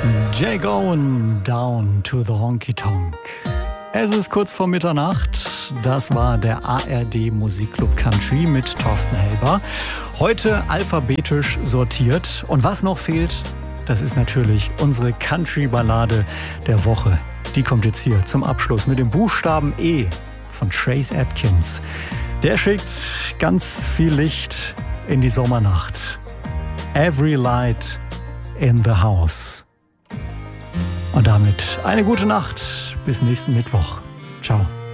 Jay Going Down to the Honky Tonk. Es ist kurz vor Mitternacht. Das war der ARD Musikclub Country mit Thorsten Helber. Heute alphabetisch sortiert. Und was noch fehlt, das ist natürlich unsere Country-Ballade der Woche. Die kommt jetzt hier zum Abschluss mit dem Buchstaben E von Trace Atkins. Der schickt ganz viel Licht in die Sommernacht. Every light in the house. Und damit eine gute Nacht. Bis nächsten Mittwoch. Ciao.